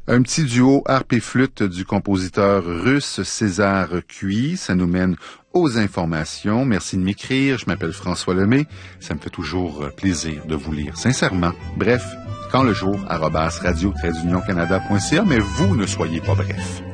Un petit duo harpe et flûte du compositeur russe César Cui. Ça nous mène aux informations. Merci de m'écrire. Je m'appelle François Lemay. Ça me fait toujours plaisir de vous lire sincèrement. Bref, quand le jour, @radio-canada.ca, mais vous ne soyez pas bref.